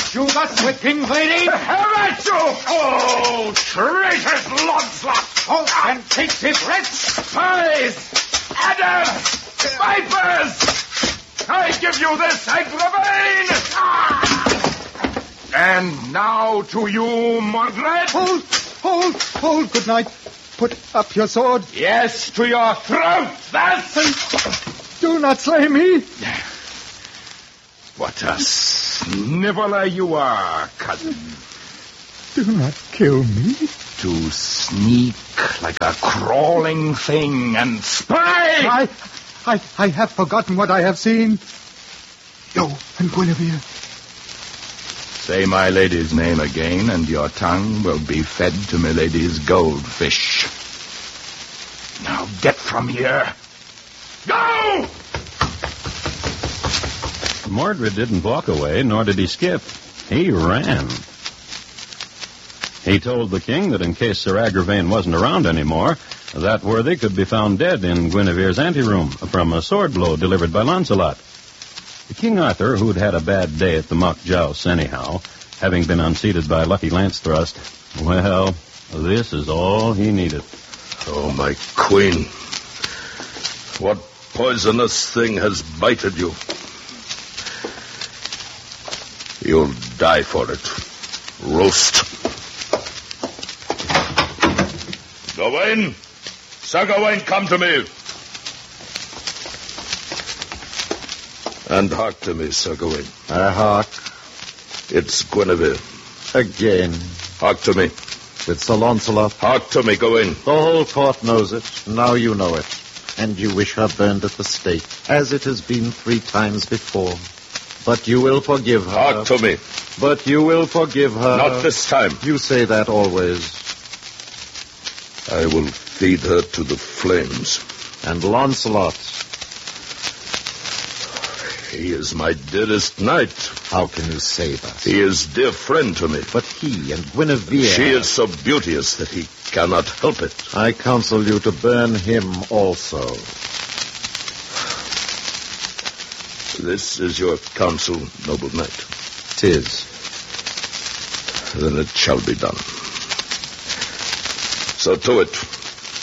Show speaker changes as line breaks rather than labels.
you thus with King's lady?
Have at you! Oh, traitors, Launcelot!
Oh, and take his wretch!
Spies! Adders! Vipers! I give you this, Agravain! And now to you, Mordred.
Hold, good knight. Put up your sword.
Yes, to your throat, thus!
Do not slay me.
What a sniveler you are, cousin.
Do not kill me.
To sneak like a crawling thing and spy!
I have forgotten what I have seen. You and Guinevere.
Say my lady's name again, and your tongue will be fed to my lady's goldfish. Now get from here. Go!
Mordred didn't walk away, nor did he skip. He ran. He told the king that in case Sir Agravain wasn't around anymore, that worthy could be found dead in Guinevere's anteroom from a sword blow delivered by Launcelot. King Arthur, who'd had a bad day at the mock jousts anyhow, having been unseated by lucky lance thrust, well, this is all he needed.
Oh, my queen. What poisonous thing has bited you? You'll die for it. Roast. Gawain! Sir Gawain, come to me. And hark to me, Sir Gawain.
I hark.
It's Guinevere.
Again.
Hark to me.
With Sir Launcelot.
Hark to me, Gawain.
The whole court knows it. Now you know it. And you wish her burned at the stake, as it has been 3 times before. But you will forgive her.
Hark to me.
But you will forgive her.
Not this time.
You say that always.
I will feed her to the flames.
And Launcelot.
He is my dearest knight.
How can you say that?
He is dear friend to me.
But he and Guinevere...
She is so beauteous that he cannot help it.
I counsel you to burn him also.
This is your counsel, noble knight.
'Tis.
Then it shall be done. So to it.